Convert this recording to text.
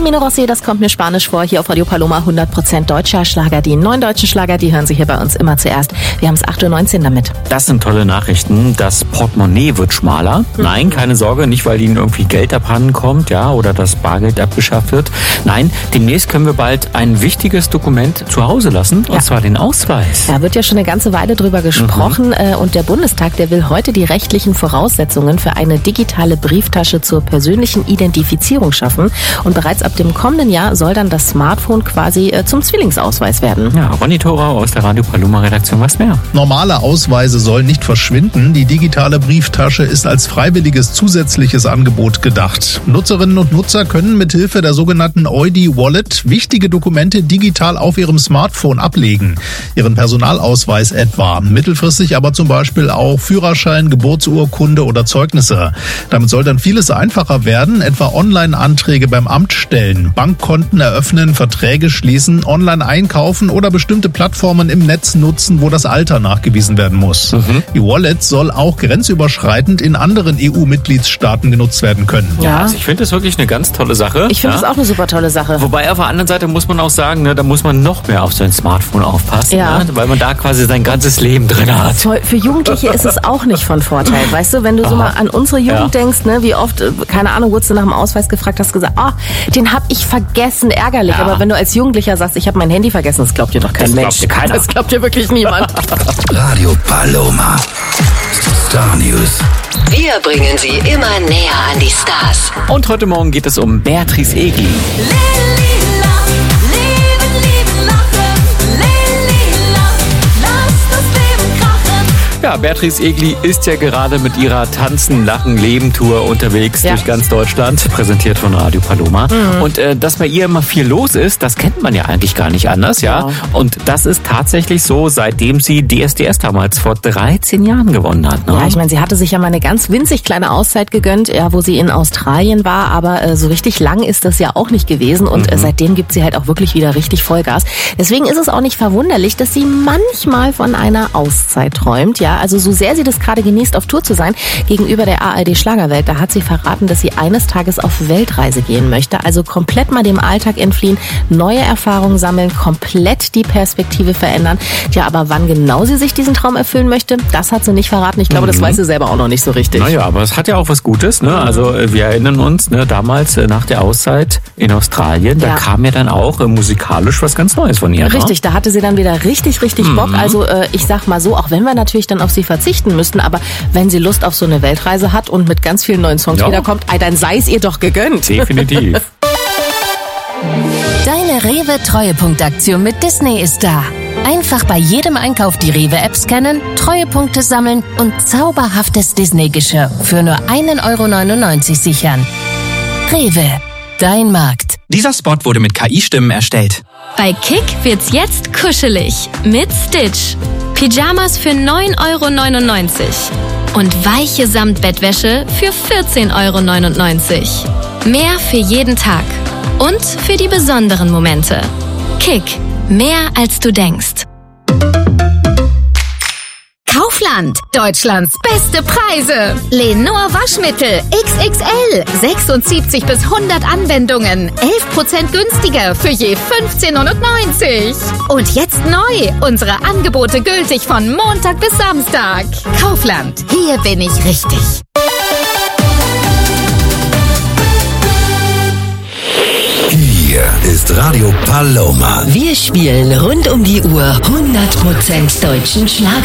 Camino Rossi, das kommt mir spanisch vor, hier auf Radio Paloma, 100% deutscher Schlager. Die 9 deutschen Schlager, die hören Sie hier bei uns immer zuerst. Wir haben es 8.19 Uhr damit. Das sind tolle Nachrichten. Das Portemonnaie wird schmaler. Nein, keine Sorge, nicht weil Ihnen irgendwie Geld abhanden kommt, ja, oder das Bargeld abgeschafft wird. Nein, demnächst können wir bald ein wichtiges Dokument zu Hause lassen, und zwar den Ausweis. Da wird ja schon eine ganze Weile drüber gesprochen und der Bundestag, der will heute die rechtlichen Voraussetzungen für eine digitale Brieftasche zur persönlichen Identifizierung schaffen. Und bereits ab dem kommenden Jahr soll dann das Smartphone quasi zum Zwillingsausweis werden. Ja, Ronny Thorau aus der Radio Paloma Redaktion weiß mehr. Normale Ausweise sollen nicht verschwinden. Die digitale Brieftasche ist als freiwilliges zusätzliches Angebot gedacht. Nutzerinnen und Nutzer können mit Hilfe der sogenannten Eudi Wallet wichtige Dokumente digital auf ihrem Smartphone ablegen. Ihren Personalausweis etwa. Mittelfristig aber zum Beispiel auch Führerschein, Geburtsurkunde oder Zeugnisse. Damit soll dann vieles einfacher werden, etwa Online-Anträge beim Amt stellen, Bankkonten eröffnen, Verträge schließen, online einkaufen oder bestimmte Plattformen im Netz nutzen, wo das Alter nachgewiesen werden muss. Die Wallet soll auch grenzüberschreitend in anderen EU-Mitgliedstaaten genutzt werden können. Ja, also ich finde das wirklich eine ganz tolle Sache. Ich finde das auch eine super tolle Sache. Wobei auf der anderen Seite muss man auch sagen, ne, da muss man noch mehr auf sein Smartphone aufpassen, ne, weil man da quasi sein ganzes Leben drin hat. Für Jugendliche ist es auch nicht von Vorteil. Weißt du, wenn du so mal an unsere Jugend denkst, ne, wie oft, keine Ahnung, wurdest du nach dem Ausweis gefragt, hast gesagt, den hab ich vergessen, ärgerlich. Aber wenn du als Jugendlicher sagst, ich habe mein Handy vergessen, das glaubt dir doch kein Mensch. Das glaubt dir wirklich niemand. Radio Paloma. Star News. Wir bringen Sie immer näher an die Stars. Und heute Morgen geht es um Beatrice Egli. Ja, Beatrice Egli ist ja gerade mit ihrer Tanzen, Lachen, Leben Tour unterwegs durch ganz Deutschland, präsentiert von Radio Paloma. Und dass bei ihr immer viel los ist, das kennt man ja eigentlich gar nicht anders, ja. Und das ist tatsächlich so, seitdem sie DSDS damals vor 13 Jahren gewonnen hat. Ne? Ja, ich meine, sie hatte sich ja mal eine ganz winzig kleine Auszeit gegönnt, wo sie in Australien war, aber so richtig lang ist das ja auch nicht gewesen und seitdem gibt sie halt auch wirklich wieder richtig Vollgas. Deswegen ist es auch nicht verwunderlich, dass sie manchmal von einer Auszeit träumt, ja. Also so sehr sie das gerade genießt, auf Tour zu sein, gegenüber der ARD Schlagerwelt, da hat sie verraten, dass sie eines Tages auf Weltreise gehen möchte. Also komplett mal dem Alltag entfliehen, neue Erfahrungen sammeln, komplett die Perspektive verändern. Ja, aber wann genau sie sich diesen Traum erfüllen möchte, das hat sie nicht verraten. Ich glaube, das weiß sie selber auch noch nicht so richtig. Naja, aber es hat ja auch was Gutes, ne? Also wir erinnern uns, ne, damals nach der Auszeit in Australien, da kam ja dann auch musikalisch was ganz Neues von ihr. Richtig, da hatte sie dann wieder richtig Bock. Also ich sag mal so, auch wenn wir natürlich dann auf sie verzichten müssten, aber wenn sie Lust auf so eine Weltreise hat und mit ganz vielen neuen Songs wiederkommt, dann sei es ihr doch gegönnt. Definitiv. Deine Rewe-Treuepunktaktion mit Disney ist da. Einfach bei jedem Einkauf die Rewe-App scannen, Treuepunkte sammeln und zauberhaftes Disney-Geschirr für nur 1,99 € sichern. Rewe, dein Markt. Dieser Spot wurde mit KI-Stimmen erstellt. Bei Kick wird's jetzt kuschelig mit Stitch. Pyjamas für 9,99 € und weiche Samtbettwäsche für 14,99 €. Mehr für jeden Tag und für die besonderen Momente. Kick, mehr als du denkst. Kaufland, Deutschlands beste Preise. Lenor Waschmittel XXL, 76 bis 100 Anwendungen, 11% günstiger für je 15,99 €. Und jetzt neu, unsere Angebote gültig von Montag bis Samstag. Kaufland, hier bin ich richtig. Hier ist Radio Paloma. Wir spielen rund um die Uhr 100% deutschen Schlager.